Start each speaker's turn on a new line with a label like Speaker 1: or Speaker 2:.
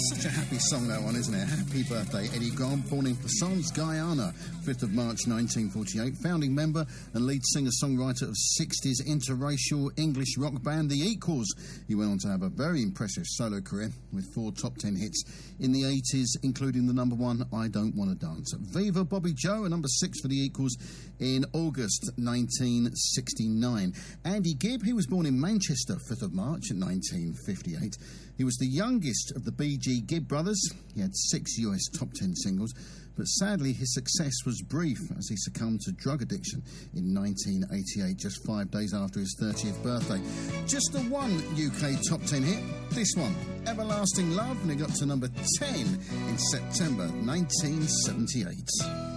Speaker 1: Such a happy song, that one, isn't it? Happy birthday, Eddie Grant, born in Plassans, Guyana, 5th of March 1948, founding member and lead singer-songwriter of 60s interracial English rock band The Equals. He went on to have a very impressive solo career with 4 top 10 hits in the 80s, including the number 1, I Don't Wanna Dance. Viva Bobby Joe, number 6 for The Equals in August 1969. Andy Gibb, he was born in Manchester, 5th of March 1958. He was the youngest of the B.G. Gibb brothers. He had 6 US top 10 singles, but sadly his success was brief as he succumbed to drug addiction in 1988, just 5 days after his 30th birthday. Just the one UK top 10 hit, this one, Everlasting Love, and it got to number 10 in September 1978.